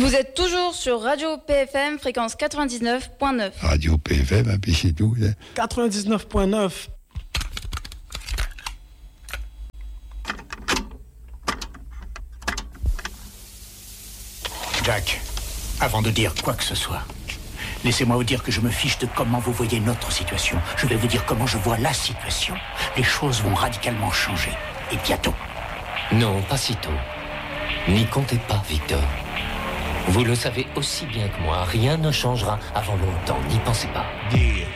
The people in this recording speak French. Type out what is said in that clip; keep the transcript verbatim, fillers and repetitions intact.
Vous êtes toujours sur Radio P F M, fréquence quatre-vingt-dix-neuf point neuf. Radio P F M, hein, puis c'est tout. Hein. quatre-vingt-dix-neuf point neuf. Jack, avant de dire quoi que ce soit, laissez-moi vous dire que je me fiche de comment vous voyez notre situation. Je vais vous dire comment je vois la situation. Les choses vont radicalement changer. Et bientôt. Non, pas si tôt. N'y comptez pas, Victor. Vous le savez aussi bien que moi, rien ne changera avant longtemps, n'y pensez pas.